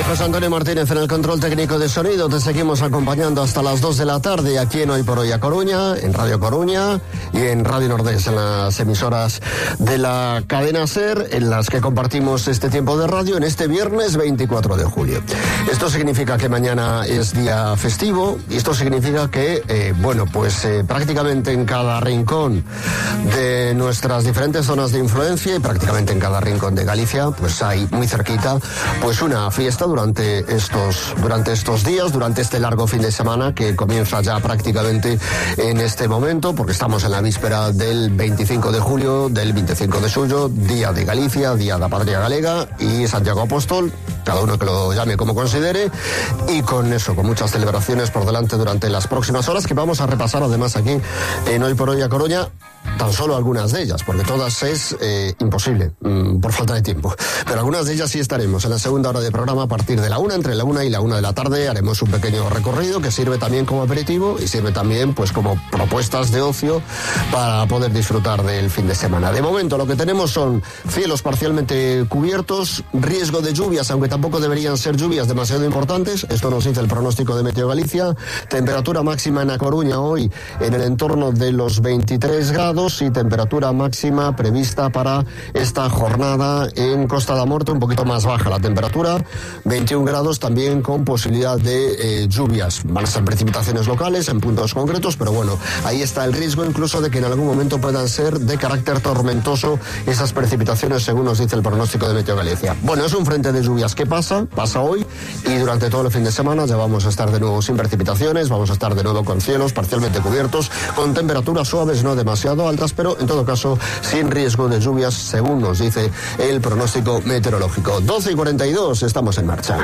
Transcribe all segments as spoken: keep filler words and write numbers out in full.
José Antonio Martínez en el control técnico de sonido. Te seguimos acompañando hasta las dos de la tarde aquí en Hoy por Hoy a Coruña, en Radio Coruña y en Radio Nordés, en las emisoras de la cadena SER, en las que compartimos este tiempo de radio en este viernes veinticuatro de julio. Esto significa que mañana es día festivo y esto significa que, eh, bueno, pues eh, prácticamente en cada rincón de nuestras diferentes zonas de influencia y prácticamente en cada rincón de Galicia, pues hay muy cerquita, pues una fiesta durante estos, durante estos días, durante este largo fin de semana que comienza ya prácticamente en este momento, porque estamos en la víspera del veinticinco de julio, del veinticinco de suyo, Día de Galicia, Día de la Patria Galega y Santiago Apóstol, cada uno que lo llame como considere, y con eso, con muchas celebraciones por delante durante las próximas horas que vamos a repasar además aquí en Hoy por Hoy a Coruña. Tan solo algunas de ellas, porque todas es eh, imposible, mmm, por falta de tiempo. Pero algunas de ellas sí estaremos en la segunda hora de programa a partir de la una, entre la una y la una de la tarde. Haremos un pequeño recorrido que sirve también como aperitivo y sirve también pues como propuestas de ocio para poder disfrutar del fin de semana. De momento lo que tenemos son cielos parcialmente cubiertos, riesgo de lluvias, aunque tampoco deberían ser lluvias demasiado importantes. Esto nos dice el pronóstico de Meteo Galicia. Temperatura máxima en A Coruña hoy en el entorno de los veintitrés grados. Y temperatura máxima prevista para esta jornada en Costa da Morte, un poquito más baja la temperatura, veintiún grados, también con posibilidad de eh, lluvias. Van a ser precipitaciones locales en puntos concretos, pero bueno, ahí está el riesgo incluso de que en algún momento puedan ser de carácter tormentoso esas precipitaciones, según nos dice el pronóstico de Meteo Galicia. Bueno, es un frente de lluvias que pasa, pasa hoy, y durante todo el fin de semana ya vamos a estar de nuevo sin precipitaciones, vamos a estar de nuevo con cielos parcialmente cubiertos, con temperaturas suaves, no demasiado altas, pero en todo caso sin riesgo de lluvias, según nos dice el pronóstico meteorológico. doce y cuarenta y dos, estamos en marcha.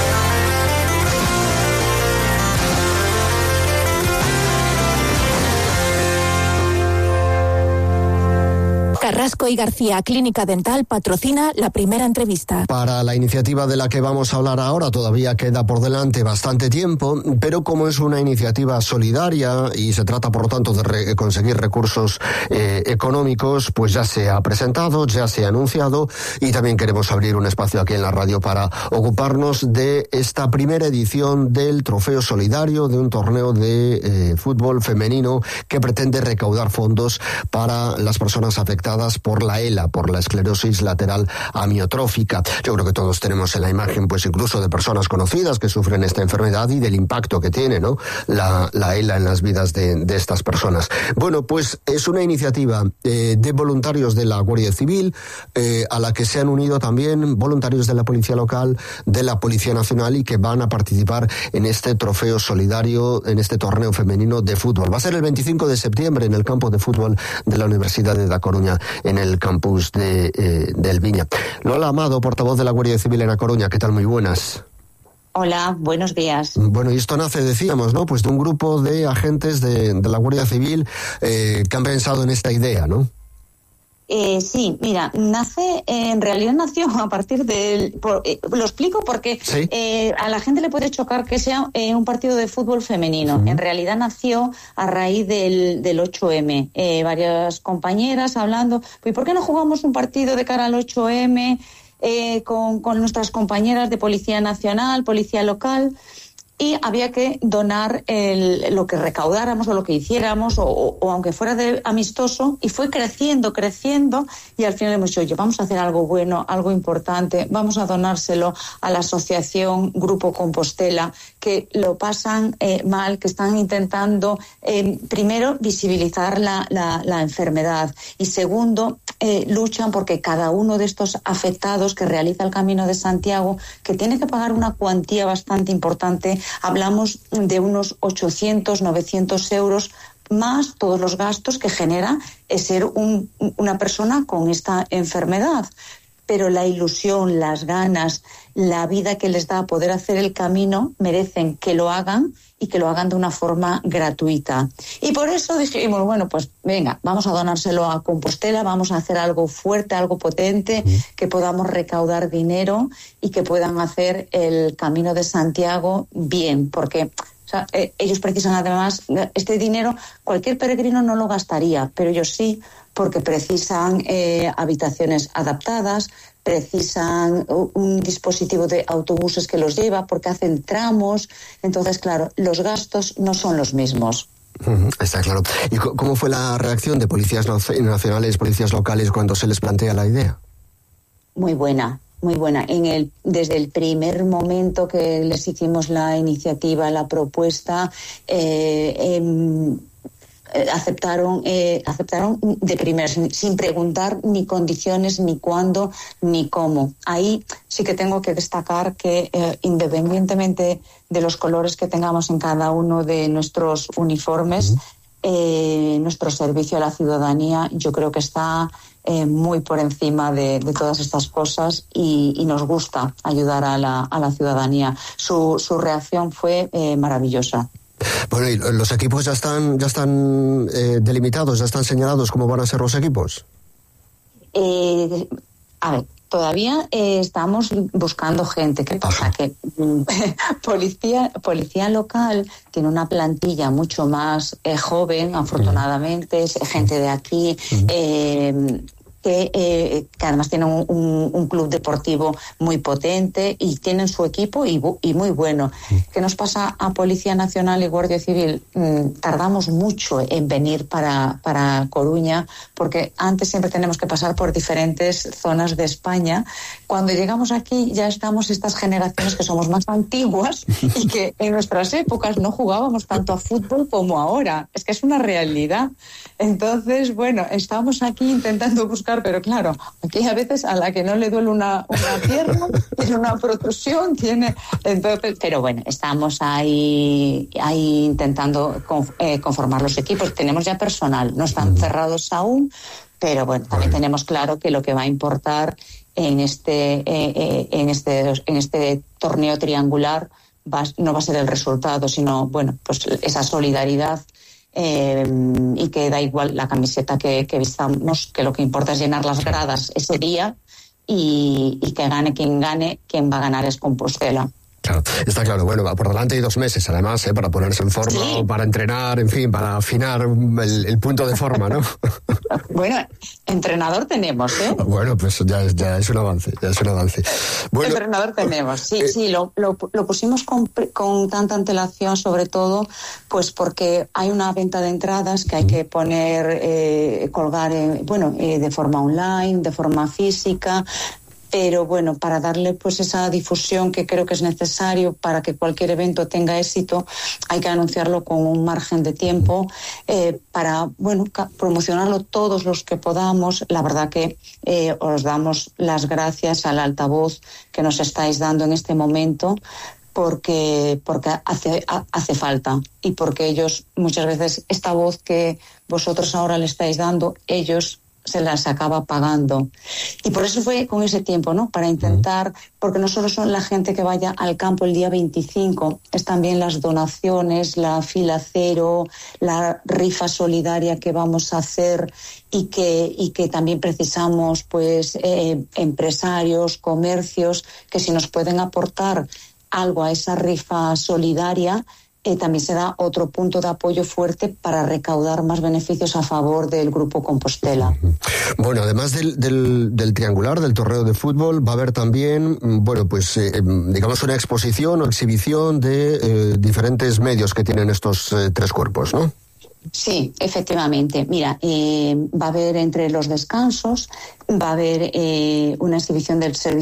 Carrasco y García Clínica Dental patrocina la primera entrevista. Para la iniciativa de la que vamos a hablar ahora todavía queda por delante bastante tiempo, pero como es una iniciativa solidaria y se trata por lo tanto de re- conseguir recursos eh, económicos, pues ya se ha presentado, ya se ha anunciado y también queremos abrir un espacio aquí en la radio para ocuparnos de esta primera edición del Trofeo Solidario, de un torneo de eh, fútbol femenino que pretende recaudar fondos para las personas afectadas por la ELA, por la esclerosis lateral amiotrófica. Yo creo que todos tenemos en la imagen, pues incluso de personas conocidas que sufren esta enfermedad y del impacto que tiene, ¿no? La, la ELA en las vidas de, de estas personas. Bueno, pues es una iniciativa eh, de voluntarios de la Guardia Civil, eh, a la que se han unido también voluntarios de la Policía Local, de la Policía Nacional y que van a participar en este trofeo solidario, en este torneo femenino de fútbol. Va a ser el veinticinco de septiembre en el campo de fútbol de la Universidad de Da Coruña, en el campus de, eh, de El Viña. Lola Amado, portavoz de la Guardia Civil en A Coruña, ¿qué tal? Muy buenas. Hola, buenos días. Bueno, y esto nace, decíamos, ¿no? Pues de un grupo de agentes de, de la Guardia Civil eh, que han pensado en esta idea, ¿no? Eh, sí, mira, nace, eh, en realidad nació a partir del... Por, eh, lo explico porque ¿Sí? eh, a la gente le puede chocar que sea eh, un partido de fútbol femenino. Uh-huh. En realidad nació a raíz del, del ocho eme. Eh, varias compañeras hablando, ¿y por qué no jugamos un partido de cara al ocho eme eh, con, con nuestras compañeras de Policía Nacional, Policía Local? Y había que donar el, lo que recaudáramos o lo que hiciéramos, o, o, o aunque fuera de amistoso, y fue creciendo, creciendo, y al final hemos dicho, oye, vamos a hacer algo bueno, algo importante, vamos a donárselo a la asociación Grupo Compostela, que lo pasan eh, mal, que están intentando, eh, primero, visibilizar la, la, la enfermedad, y segundo, eh, luchan porque cada uno de estos afectados que realiza el Camino de Santiago, que tiene que pagar una cuantía bastante importante, hablamos de unos ochocientos, novecientos euros, más todos los gastos que genera ser un, una persona con esta enfermedad. Pero la ilusión, las ganas, la vida que les da poder hacer el camino merecen que lo hagan y que lo hagan de una forma gratuita. Y por eso dijimos, bueno, pues venga, vamos a donárselo a Compostela, vamos a hacer algo fuerte, algo potente, que podamos recaudar dinero y que puedan hacer el Camino de Santiago bien, porque sea, eh, ellos precisan además este dinero, cualquier peregrino no lo gastaría, pero ellos sí, porque precisan eh, habitaciones adaptadas, precisan un dispositivo de autobuses que los lleva, porque hacen tramos. Entonces, claro, los gastos no son los mismos. Está claro. ¿Y cómo fue la reacción de policías nacionales, policías locales, cuando se les plantea la idea? Muy buena, muy buena. En el, desde el primer momento que les hicimos la iniciativa, la propuesta, eh, eh, aceptaron eh, aceptaron de primeras, sin, sin preguntar ni condiciones, ni cuándo, ni cómo. Ahí sí que tengo que destacar que eh, independientemente de los colores que tengamos en cada uno de nuestros uniformes, uh-huh. eh, nuestro servicio a la ciudadanía yo creo que está eh, muy por encima de, de todas estas cosas y, y nos gusta ayudar a la, a la ciudadanía. Su, su reacción fue eh, maravillosa. Bueno, ¿y los equipos ya están ya están eh, delimitados, ya están señalados cómo van a ser los equipos? Eh, a ver, todavía eh, estamos buscando gente. ¿Qué pasa? Ajá. Que policía policía local tiene una plantilla mucho más eh, joven, afortunadamente, es gente de aquí. Uh-huh. eh, Que, eh, que además tienen un, un, un club deportivo muy potente y tienen su equipo y, y muy bueno. ¿Qué nos pasa a Policía Nacional y Guardia Civil? Mm, tardamos mucho en venir para, para Coruña, porque antes siempre tenemos que pasar por diferentes zonas de España. Cuando llegamos aquí ya estamos estas generaciones que somos más antiguas y que en nuestras épocas no jugábamos tanto a fútbol como ahora. Es que es una realidad. Entonces, bueno, estamos aquí intentando buscar, pero claro, aquí a veces a la que no le duele una, una pierna, tiene una protrusión, tiene... Entonces, pero bueno, estamos ahí, ahí intentando conformar los equipos. Tenemos ya personal, no están cerrados aún, pero bueno, también tenemos claro que lo que va a importar en este, eh, en este, en este torneo triangular va, no va a ser el resultado, sino, bueno, pues esa solidaridad. Eh, y que da igual la camiseta que, que vistamos, que lo que importa es llenar las gradas ese día y, y que gane quien gane, quien va a ganar es Compostela. Claro, está claro. Bueno, por delante hay dos meses, además, ¿eh? Para ponerse en forma, sí. O para entrenar, en fin, para afinar el, el punto de forma, ¿no? Bueno, entrenador tenemos, ¿eh? Bueno, pues ya, ya es un avance, ya es un avance. Bueno, entrenador tenemos, sí, eh, sí, lo, lo, lo pusimos con, con tanta antelación, sobre todo, pues porque hay una venta de entradas que hay que poner, eh, colgar, en, bueno, eh, de forma online, de forma física. Pero bueno, para darle pues esa difusión que creo que es necesario para que cualquier evento tenga éxito, hay que anunciarlo con un margen de tiempo eh, para, bueno, promocionarlo todos los que podamos. La verdad que eh, os damos las gracias al altavoz que nos estáis dando en este momento, porque porque hace hace falta y porque ellos muchas veces esta voz que vosotros ahora le estáis dando, ellos se las acaba pagando. Y por eso fue con ese tiempo, ¿no? Para intentar, porque no solo son la gente que vaya al campo el día veinticinco, es también las donaciones, la fila cero, la rifa solidaria que vamos a hacer y que, y que también precisamos, pues, eh, empresarios, comercios, que si nos pueden aportar algo a esa rifa solidaria, Eh, también se da otro punto de apoyo fuerte para recaudar más beneficios a favor del Grupo Compostela. Bueno, además del, del, del triangular, del torneo de fútbol, va a haber también, bueno, pues eh, digamos una exposición o exhibición de eh, diferentes medios que tienen estos eh, tres cuerpos, ¿no? Sí, efectivamente. Mira, eh, va a haber entre los descansos, va a haber eh, una exhibición del servicio